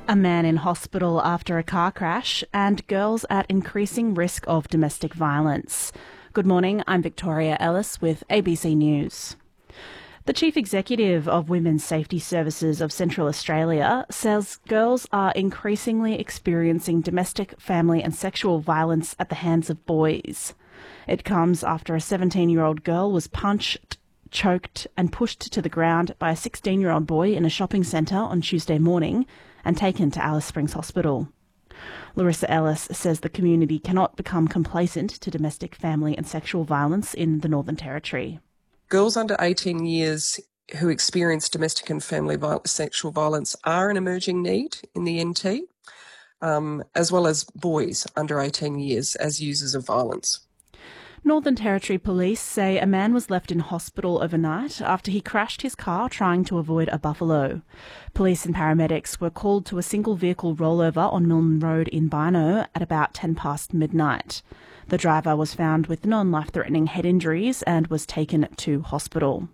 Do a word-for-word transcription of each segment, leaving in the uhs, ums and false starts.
A man in hospital after a car crash and girls at increasing risk of domestic violence. Good morning, I'm Victoria Ellis with A B C News. The Chief Executive of Women's Safety Services of Central Australia says girls are increasingly experiencing domestic, family and sexual violence at the hands of boys. It comes after a seventeen-year-old girl was punched, choked and pushed to the ground by a sixteen-year-old boy in a shopping centre on Tuesday morning and taken to Alice Springs Hospital. Larissa Ellis says the community cannot become complacent to domestic, family and sexual violence in the Northern Territory. Girls under eighteen years who experience domestic and family violence, sexual violence are an emerging need in the N T, um, as well as boys under eighteen years as users of violence. Northern Territory Police say a man was left in hospital overnight after he crashed his car trying to avoid a buffalo. Police and paramedics were called to a single vehicle rollover on Milne Road in Bynoe at about ten past midnight. The driver was found with non-life-threatening head injuries and was taken to hospital.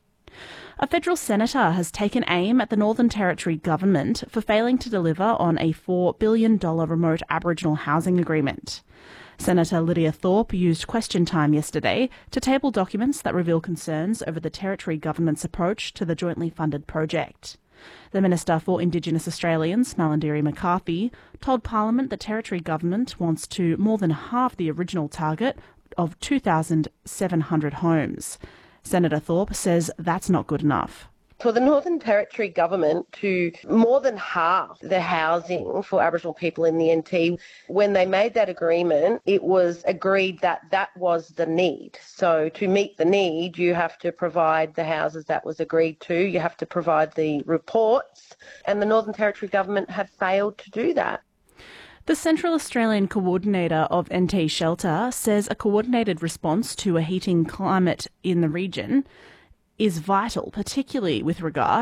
A federal senator has taken aim at the Northern Territory government for failing to deliver on a four billion dollars remote Aboriginal housing agreement. Senator Lydia Thorpe used question time yesterday to table documents that reveal concerns over the Territory government's approach to the jointly funded project. The Minister for Indigenous Australians, Malarndirri McCarthy, told Parliament the Territory government wants to more than halve the original target of two thousand seven hundred homes. Senator Thorpe says that's not good enough. For the Northern Territory government to more than halve the housing for Aboriginal people in the N T, when they made that agreement, it was agreed that that was the need. So to meet the need, you have to provide the houses that was agreed to, you have to provide the reports, and the Northern Territory government have failed to do that. The Central Australian Coordinator of N T Shelter says a coordinated response to a heating climate in the region is vital, particularly with regard